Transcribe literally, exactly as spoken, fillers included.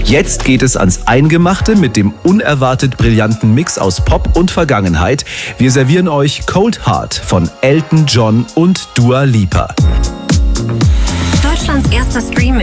Jetzt geht es ans Eingemachte mit dem unerwartet brillanten Mix aus Pop und Vergangenheit. Wir servieren euch Cold Heart von Elton John und Dua Lipa. Deutschlands erster Stream